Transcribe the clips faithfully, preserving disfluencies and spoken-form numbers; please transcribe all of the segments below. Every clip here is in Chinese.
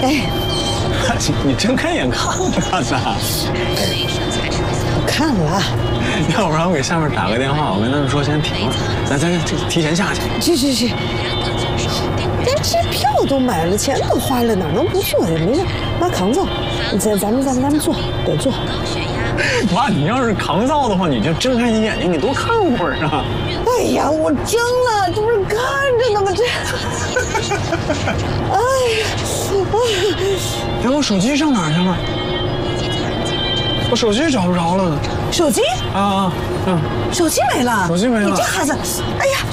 哎， 你睁开眼看看呐！ 我看了。 要不然我给下面打个电话，我跟他们说先停了，咱咱这提前下去。 去去去。咱这票都买了，钱都花了，哪能不坐呀？没事，妈扛揍。咱咱们咱们咱们坐，得坐。 妈，你要是扛造的话，你就睁开你眼睛，你多看会儿啊！ 哎呀，我睁了，这不是看着呢吗？这，哎呀， 哎，我手机上哪儿去了？我手机找不着了。 手机啊啊嗯， 手机没了， 手机没了。 你这孩子，哎呀！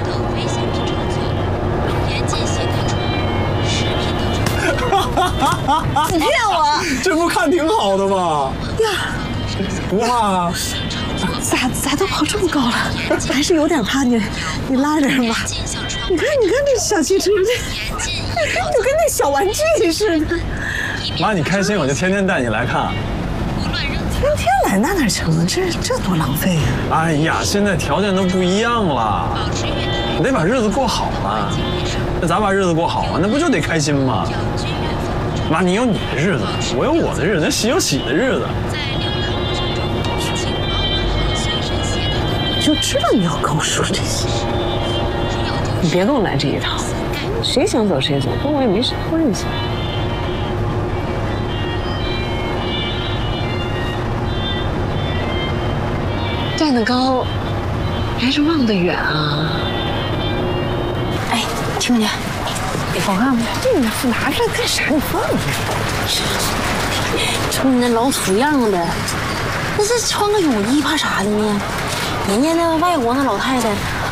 你骗我！ 这不看挺好的吗？ 呀， 不怕啊？ 咋咋都跑这么高了？还是有点怕你，你拉着吧。你看，你看这小汽车，这就跟那小玩具似的。 妈，你开心我就天天带你来看。 天天来那哪成啊？这这多浪费啊！ 哎呀，现在条件都不一样了，你得把日子过好嘛。那咋把日子过好啊？那不就得开心吗？妈，你有你的日子，我有我的日子，那喜有喜的日子。 就知道你要跟我说这些，你别跟我来这一套，谁想走谁走，跟我也没啥关系。站得高，还是望得远啊！哎，听听，我看看，这你拿着干啥？你放着。 瞅你那老土样的，那是穿个泳衣怕啥的呢？人家那外国那老太太